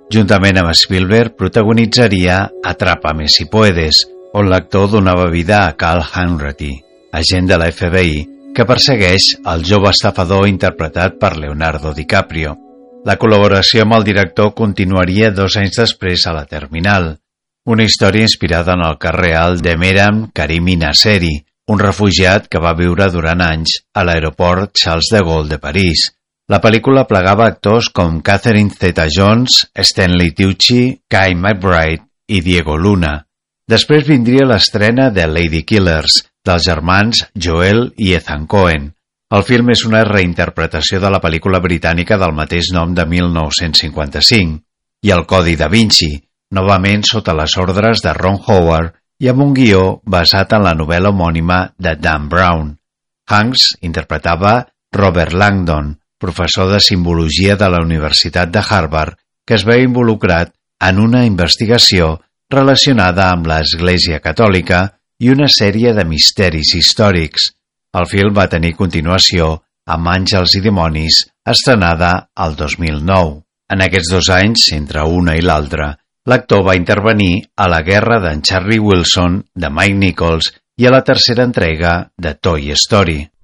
Juntament amb Spielberg protagonitzaria Atrápame si puedes, on l'actor donava vida a Carl Hanratty, agent de la FBI, que persegueix el jove estafador interpretat per Leonardo DiCaprio. La col·laboració amb el director continuaria 2 anys després a La Terminal, una història inspirada en el cas real de Mehran Karimi Nasseri, un refugiat que va viure durant anys a l'aeroport Charles de Gaulle de París. La pel·lícula plegava actors com Catherine Zeta-Jones, Stanley Tucci, Kai McBride i Diego Luna. Després vindria l'estrena de Lady Killers, dels germans Joel i Ethan Coen. El film és una reinterpretació de la pel·lícula britànica del mateix nom de 1955, i El Codi da Vinci, novament sota les ordres de Ron Howard i amb un guió basat en la novel·la homònima de Dan Brown. Hanks interpretava Robert Langdon, professor de simbologia de la Universitat de Harvard, que es veu involucrat en una investigació relacionada amb l'Església Catòlica i una sèrie de misteris històrics. El film va tenir continuació amb Àngels i dimonis, estrenada el 2009. En aquests 2 anys, entre una i l'altra, l'actor va intervenir a La guerra d'en Charlie Wilson, de Mike Nichols, i a la tercera entrega de Toy Story.